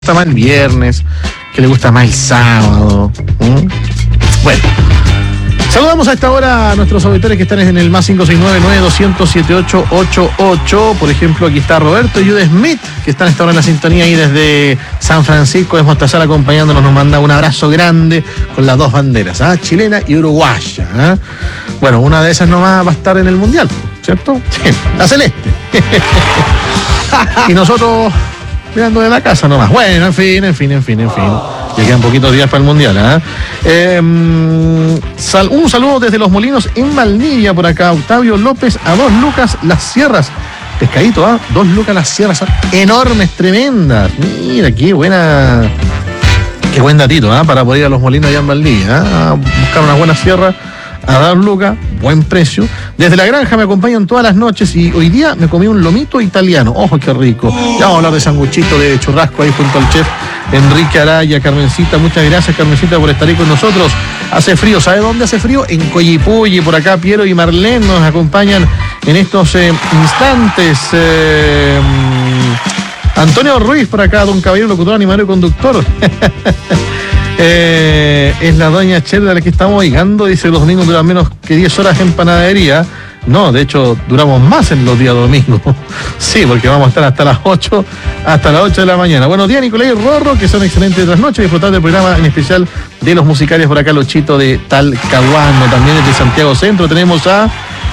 gusta más el viernes, que le gusta más el sábado. Bueno, saludamos a esta hora a nuestros auditores que están en el más 569-900-7888. Por ejemplo, aquí está Roberto y Jude Smith, que están a esta hora en la sintonía ahí desde San Francisco de Mostazal acompañándonos. Nos manda un abrazo grande con las dos banderas, chilena y uruguaya. Bueno, una de esas nomás va a estar en el Mundial, ¿cierto? Sí, la celeste. Y nosotros mirando de la casa nomás. Bueno, en fin. Ya quedan poquitos días para el Mundial. Un saludo desde Los Molinos en Valdivia por acá. Octavio López, a 2 lucas las sierras. Pescadito, 2 lucas las sierras. Son enormes, tremendas. Mira, qué buen datito, para poder ir a Los Molinos allá en Valdivia. A buscar una buena sierra. A 2 lucas, buen precio. Desde la granja me acompañan todas las noches y hoy día me comí un lomito italiano. ¡Ojo, qué rico! Ya vamos a hablar de sanguchito, de churrasco ahí junto al chef Enrique Araya. Carmencita, muchas gracias, Carmencita, por estar ahí con nosotros. Hace frío, ¿sabe dónde hace frío? En Coyipulli, por acá Piero y Marlene nos acompañan en estos instantes. Antonio Ruiz por acá, don Caballero, locutor, animador y conductor. Es la doña Chela de la que estamos llegando. Dice los domingos duran menos que 10 horas en panadería. No, de hecho duramos más en los días domingos. Sí, porque vamos a estar hasta las 8 de la mañana. Buenos días, Nicolás y Rorro, que son excelentes trasnoches. Disfrutar del programa, en especial de los musicales por acá, Lochito de Talcahuano. También desde Santiago Centro tenemos a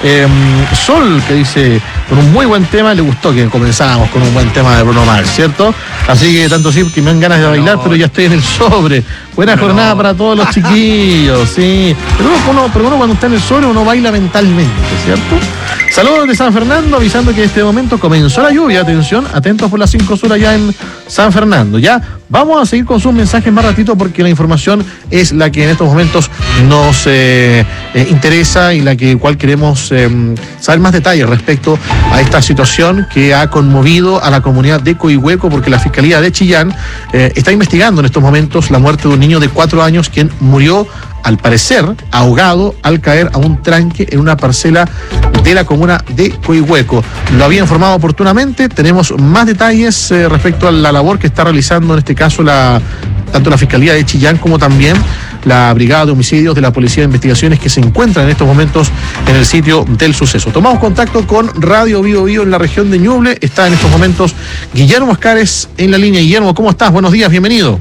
Sol, que dice, con un muy buen tema. Le gustó que comenzábamos con un buen tema de Bruno Mars, ¿cierto? Así que tanto sí que me dan ganas de bailar, pero ya estoy en el sobre. Buena jornada para todos los chiquillos, sí. Pero uno cuando está en el sobre uno baila mentalmente, ¿cierto? Saludos de San Fernando, avisando que en este momento comenzó la lluvia. Atención, atentos por las 5 horas ya en San Fernando. Ya vamos a seguir con sus mensajes más ratito porque la información es la que en estos momentos nos interesa y la que cual queremos saber más detalles respecto a esta situación que ha conmovido a la comunidad de Coihueco, porque la Fiscalía de Chillán está investigando en estos momentos la muerte de un niño de 4 años quien murió, al parecer, ahogado al caer a un tranque en una parcela de la comuna de Coihueco. Lo había informado oportunamente. Tenemos más detalles respecto a la labor que está realizando en este caso tanto la Fiscalía de Chillán como también la Brigada de Homicidios de la Policía de Investigaciones, que se encuentran en estos momentos en el sitio del suceso. Tomamos contacto con Radio Bio Bio en la región de Ñuble. Está en estos momentos Guillermo Ascares en la línea. Guillermo, ¿cómo estás? Buenos días, bienvenido.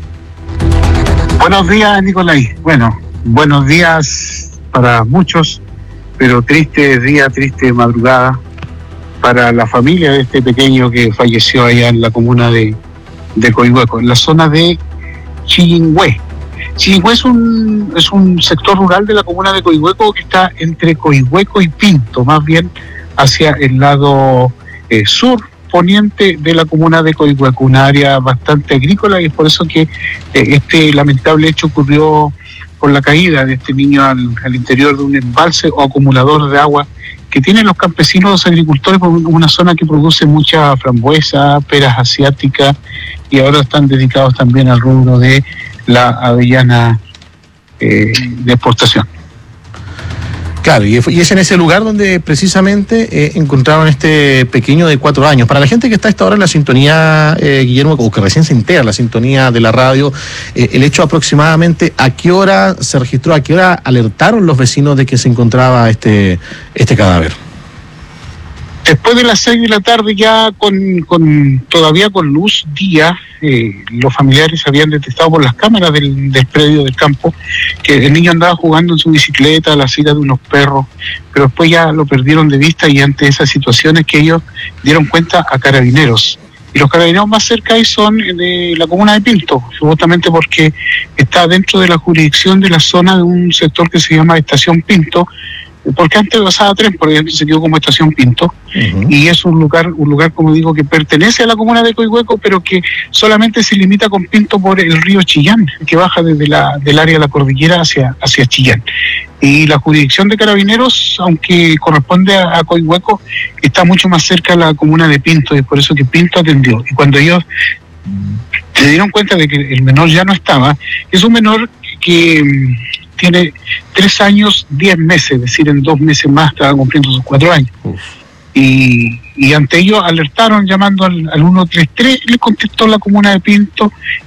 Buenos días, Nicolás. Bueno, buenos días para muchos, pero triste día, triste madrugada para la familia de este pequeño que falleció allá en la comuna de Coihueco, en la zona de Chillingüé. Chillingüé es un sector rural de la comuna de Coihueco que está entre Coihueco y Pinto, más bien hacia el lado sur poniente de la comuna de Coihueco, una área bastante agrícola, y es por eso que este lamentable hecho ocurrió con la caída de este niño al interior de un embalse o acumulador de agua que tienen los campesinos, los agricultores, por una zona que produce mucha frambuesa, peras asiáticas, y ahora están dedicados también al rubro de la avellana de exportación. Claro, y es en ese lugar donde precisamente encontraron este pequeño de 4 años. Para la gente que está a esta hora en la sintonía, Guillermo, o que recién se entera la sintonía de la radio, el hecho aproximadamente, ¿a qué hora se registró, a qué hora alertaron los vecinos de que se encontraba este cadáver? Después de las 6 de la tarde, ya todavía con luz día, los familiares habían detectado por las cámaras del predio del campo que el niño andaba jugando en su bicicleta a la silla de unos perros, pero después ya lo perdieron de vista, y ante esas situaciones que ellos dieron cuenta a Carabineros. Y los Carabineros más cerca ahí son de la comuna de Pinto, justamente porque está dentro de la jurisdicción de la zona de un sector que se llama Estación Pinto, porque antes pasaba tren, por ejemplo, se quedó como Estación Pinto, y es un lugar, como digo, que pertenece a la comuna de Coihueco, pero que solamente se limita con Pinto por el río Chillán, que baja desde del área de la cordillera hacia Chillán. Y la jurisdicción de Carabineros, aunque corresponde a Coihueco, está mucho más cerca de la comuna de Pinto, y es por eso que Pinto atendió. Y cuando ellos se dieron cuenta de que el menor ya no estaba, es un menor que tiene 3 años, 10 meses, es decir, en 2 meses más estaba cumpliendo sus 4 años. y ante ello alertaron llamando al 133, le contestó la comuna de Pinto